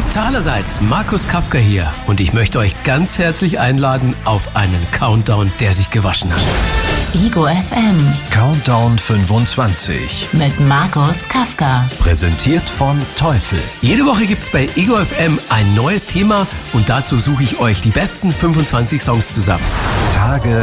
Allerseits, Markus Kafka hier und ich möchte euch ganz herzlich einladen auf einen Countdown, der sich gewaschen hat. Ego FM Countdown 25 mit Markus Kafka. Präsentiert von Teufel. Jede Woche gibt's bei Ego FM ein neues Thema und dazu suche ich euch die besten 25 Songs zusammen. Tage